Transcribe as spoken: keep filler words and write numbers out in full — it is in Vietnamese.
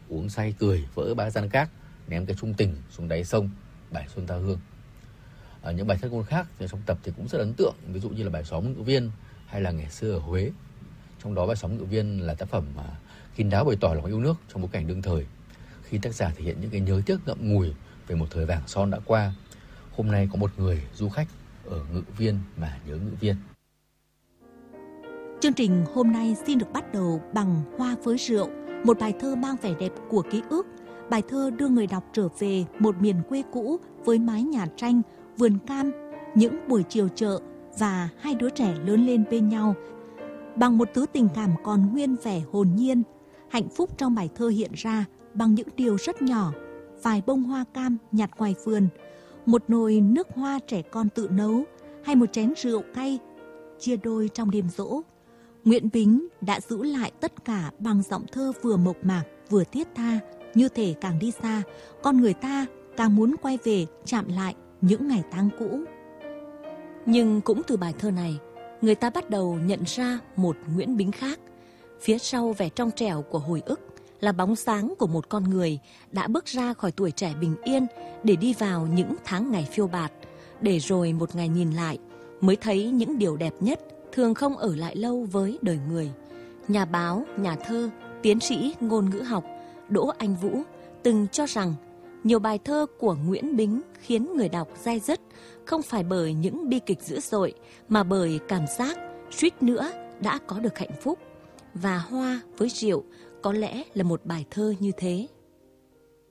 uống say cười vỡ bã gian cát, ném cái chung tình xuống đáy sông, bài Xuân Ta Hương. Ở những bài thơ ngôn khác thì trong tập thì cũng rất ấn tượng, ví dụ như là bài Xóm Ngự Viên hay là Ngày Xưa ở Huế. Trong đó bài Xóm Ngự Viên là tác phẩm mà kín đáo bày tỏ lòng yêu nước trong bối cảnh đương thời, khi tác giả thể hiện những cái nhớ tiếc ngậm ngùi về một thời vàng son đã qua. Hôm nay có một người du khách ở Ngự Viên mà nhớ Ngự Viên. Chương trình hôm nay xin được bắt đầu bằng Hoa với rượu, một bài thơ mang vẻ đẹp của ký ức. Bài thơ đưa người đọc trở về một miền quê cũ với mái nhà tranh, vườn cam, những buổi chiều chợ và hai đứa trẻ lớn lên bên nhau. Bằng một thứ tình cảm còn nguyên vẻ hồn nhiên, hạnh phúc trong bài thơ hiện ra bằng những điều rất nhỏ. Vài bông hoa cam nhặt ngoài vườn, một nồi nước hoa trẻ con tự nấu, hay một chén rượu cay chia đôi trong đêm dỗ. Nguyễn Bính đã giữ lại tất cả bằng giọng thơ vừa mộc mạc vừa thiết tha, như thể càng đi xa, con người ta càng muốn quay về chạm lại những ngày tháng cũ. Nhưng cũng từ bài thơ này, người ta bắt đầu nhận ra một Nguyễn Bính khác. Phía sau vẻ trong trẻo của hồi ức là bóng sáng của một con người đã bước ra khỏi tuổi trẻ bình yên để đi vào những tháng ngày phiêu bạt, để rồi một ngày nhìn lại mới thấy những điều đẹp nhất thường không ở lại lâu với đời người. Nhà báo, nhà thơ, tiến sĩ ngôn ngữ học Đỗ Anh Vũ từng cho rằng nhiều bài thơ của Nguyễn Bính khiến người đọc day dứt không phải bởi những bi kịch dữ dội mà bởi cảm giác suýt nữa đã có được hạnh phúc. Và Hoa với rượu có lẽ là một bài thơ như thế.